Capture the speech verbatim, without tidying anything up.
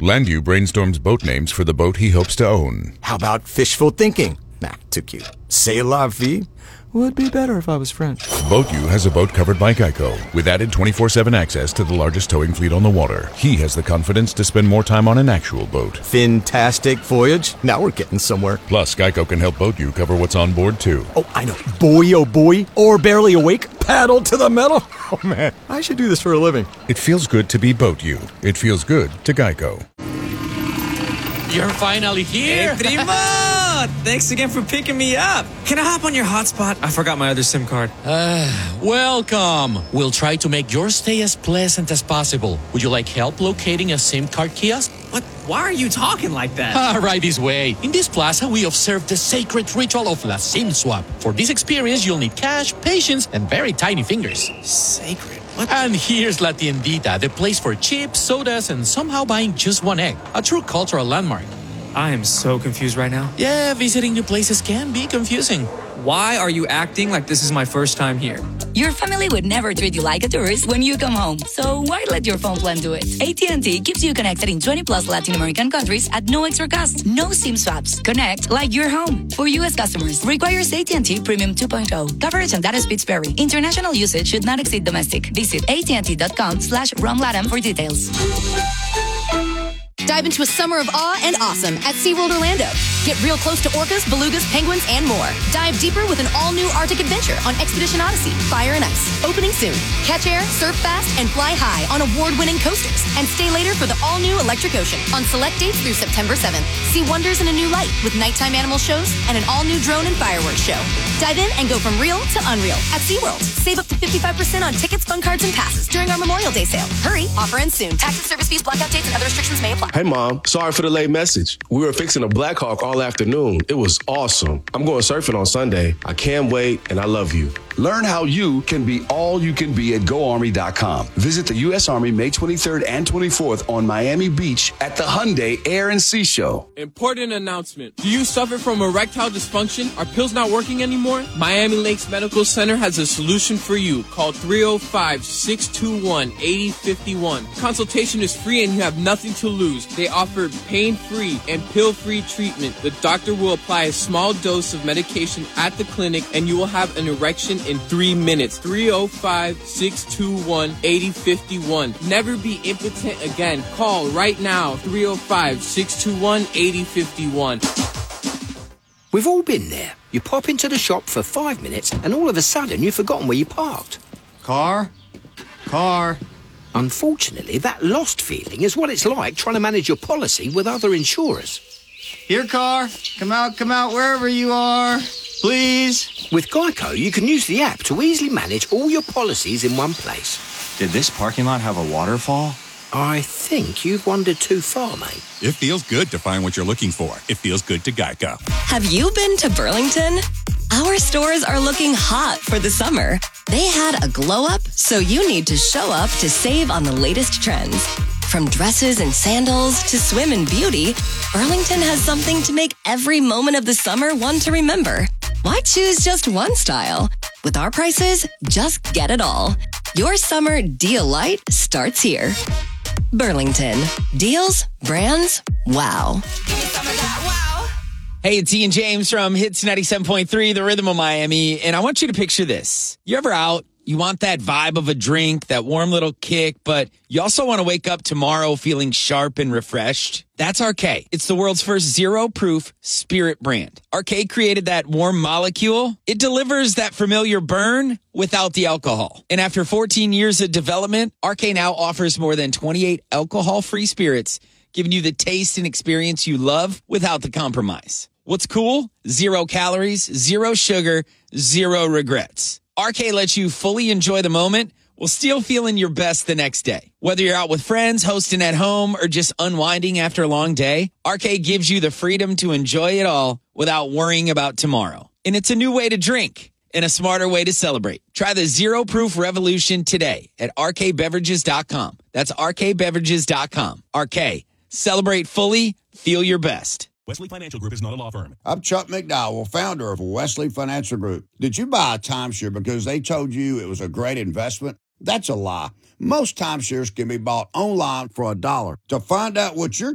Landu brainstorms boat names for the boat he hopes to own. How about fishful thinking? Nah, too cute. C'est la vie? Would be better if I was French. BoatU has a boat covered by Geico, with added twenty-four seven access to the largest towing fleet on the water. He has the confidence to spend more time on an actual boat. Fantastic voyage. Now we're getting somewhere. Plus, Geico can help BoatU cover what's on board, too. Oh, I know. Boy, oh boy. Or barely awake. Paddle to the metal. Oh, man. I should do this for a living. It feels good to be BoatU. It feels good to Geico. You're finally here. Hey, primo! Thanks again for picking me up. Can I hop on your hotspot? I forgot my other SIM card. Uh, welcome. We'll try to make your stay as pleasant as possible. Would you like help locating a SIM card kiosk? What? Why are you talking like that? Ah, right this way. In this plaza, we observe the sacred ritual of La SIM Swap. For this experience, you'll need cash, patience, and very tiny fingers. Sacred? What? And here's La Tiendita, the place for chips, sodas, and somehow buying just one egg. A true cultural landmark. I am so confused right now. Yeah, visiting new places can be confusing. Why are you acting like this is my first time here? Your family would never treat you like a tourist when you come home. So why let your phone plan do it? A T and T keeps you connected in twenty plus Latin American countries at no extra cost. No SIM swaps. Connect like you're home. For U S customers, requires A T and T Premium two point oh. Coverage and data speeds vary. International usage should not exceed domestic. Visit AT&T.com slash ROMLATAM for details. Dive into a summer of awe and awesome at SeaWorld Orlando. Get real close to orcas, belugas, penguins, and more. Dive deeper with an all-new Arctic adventure on Expedition Odyssey, Fire and Ice. Opening soon. Catch air, surf fast, and fly high on award-winning coasters. And stay later for the all-new Electric Ocean on select dates through September seventh. See wonders in a new light with nighttime animal shows and an all-new drone and fireworks show. Dive in and go from real to unreal at SeaWorld. Save up to fifty-five percent on tickets, fun cards, and passes during our Memorial Day sale. Hurry, offer ends soon. Taxes, service fees, blackout dates, and other restrictions may apply. Hey, Mom. Sorry for the late message. We were fixing a Black Hawk all afternoon. It was awesome. I'm going surfing on Sunday. I can't wait, and I love you. Learn how you can be all you can be at go army dot com. Visit the U S Army May twenty-third and twenty-fourth on Miami Beach at the Hyundai Air and Sea Show. Important announcement. Do you suffer from erectile dysfunction? Are pills not working anymore? Miami Lakes Medical Center has a solution for you. Call three oh five, six two one, eight oh five one. Consultation is free and you have nothing to lose. They offer pain-free and pill-free treatment. The doctor will apply a small dose of medication at the clinic and you will have an erection in three minutes. three oh five, six two one, eight oh five one. Never be impotent again. Call right now. three oh five, six two one, eight oh five one. We've all been there. You pop into the shop for five minutes and all of a sudden you've forgotten where you parked. Car? Car? Unfortunately, that lost feeling is what it's like trying to manage your policy with other insurers. Here, car. Come out, come out, wherever you are. Please. With Geico, you can use the app to easily manage all your policies in one place. Did this parking lot have a waterfall? I think you've wandered too far, mate. It feels good to find what you're looking for. It feels good to Geico. Have you been to Burlington? Our stores are looking hot for the summer. They had a glow up, so you need to show up to save on the latest trends. From dresses and sandals to swim and beauty, Burlington has something to make every moment of the summer one to remember. Why choose just one style? With our prices, just get it all. Your summer deal light starts here. Burlington. Deals, brands, wow. Hey, it's Ian James from Hits ninety-seven point three, The Rhythm of Miami, and I want you to picture this. You ever out, you want that vibe of a drink, that warm little kick, but you also want to wake up tomorrow feeling sharp and refreshed? That's R K. It's the world's first zero-proof spirit brand. R K created that warm molecule. It delivers that familiar burn without the alcohol. And after fourteen years of development, R K now offers more than twenty-eight alcohol-free spirits, giving you the taste and experience you love without the compromise. What's cool? Zero calories, zero sugar, zero regrets. R K lets you fully enjoy the moment while still feeling your best the next day. Whether you're out with friends, hosting at home, or just unwinding after a long day, R K gives you the freedom to enjoy it all without worrying about tomorrow. And it's a new way to drink and a smarter way to celebrate. Try the Zero Proof Revolution today at R K beverages dot com. That's R K beverages dot com. R K. Celebrate fully. Feel your best. Wesley Financial Group is not a law firm. I'm Chuck McDowell, founder of Wesley Financial Group. Did you buy a timeshare because they told you it was a great investment? That's a lie. Most timeshares can be bought online for a dollar. To find out what your